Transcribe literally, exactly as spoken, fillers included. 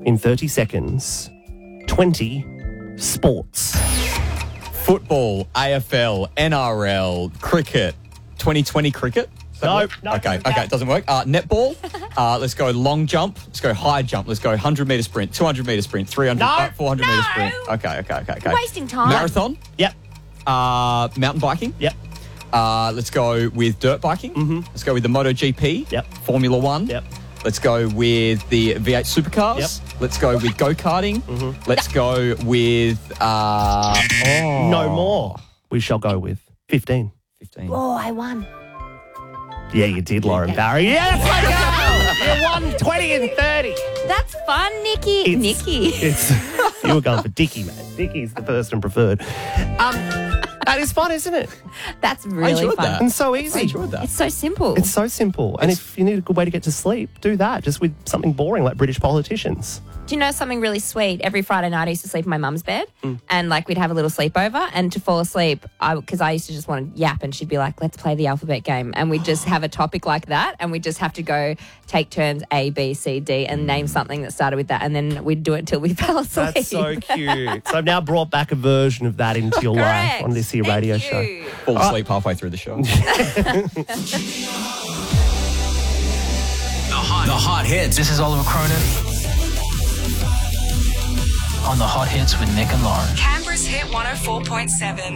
in thirty seconds. twenty sports. Football, A F L, N R L, cricket, twenty twenty cricket. No, no. Okay, okay, it doesn't work. Uh, netball. Uh, let's go long jump. Let's go high jump. Let's go one hundred metre sprint, two hundred metre sprint, three hundred, No, uh, four hundred metre no. sprint. Okay, okay, okay, okay. Wasting time. Marathon. Yep, Uh, mountain biking. yep, Uh, let's go with dirt biking. Mm-hmm. Let's go with the MotoGP. Yep. Formula One. yep. Let's go with the V eight supercars. Yep. Let's go with go-karting. Mm-hmm. Let's go with... Uh, oh, No more. We shall go with fifteen. fifteen. Oh, I won. Yeah, you did, Lauren Barry. Yes, I go! You won twenty and thirty. That's fun, Nikki. It's- Nikki. It's you were going for Dickie, man. Dickie's the person preferred. Um, that is fun, isn't it? That's really enjoyed fun. that. And so I easy. enjoyed that. It's so simple. It's so simple. And if you need a good way to get to sleep, do that. Just with something boring like British politicians. Do you know something really sweet? Every Friday night I used to sleep in my mum's bed Mm. and like we'd have a little sleepover, and to fall asleep, I because I used to just want to yap, and she'd be like, let's play the alphabet game, and we'd just have a topic like that, and we'd just have to go take turns A, B, C, D and name something that started with that, and then we'd do it until we fell asleep. That's so cute. So I've now brought back a version of that into your life Correct. on this here Thank radio you. show. Fall asleep halfway through the show. The hot, the hot hits. This is Oliver Cronin on the hot hits with Nick and Lauren. Canberra's Hit one oh four point seven.